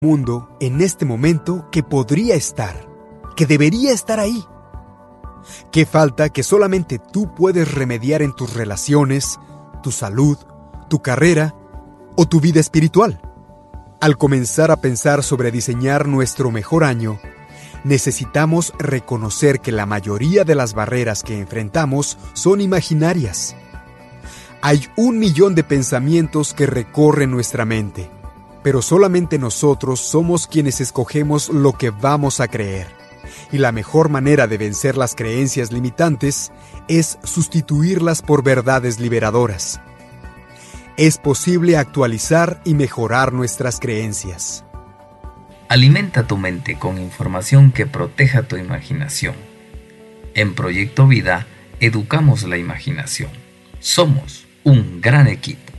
mundo en este momento que podría estar, que debería estar ahí. ¿Qué falta que solamente tú puedes remediar en tus relaciones, tu salud, tu carrera o tu vida espiritual? Al comenzar a pensar sobre diseñar nuestro mejor año, necesitamos reconocer que la mayoría de las barreras que enfrentamos son imaginarias. Hay 1 millón de pensamientos que recorren nuestra mente, pero solamente nosotros somos quienes escogemos lo que vamos a creer. Y la mejor manera de vencer las creencias limitantes es sustituirlas por verdades liberadoras. Es posible actualizar y mejorar nuestras creencias. Alimenta tu mente con información que proteja tu imaginación. En Proyecto Vida, educamos la imaginación. Somos un gran equipo.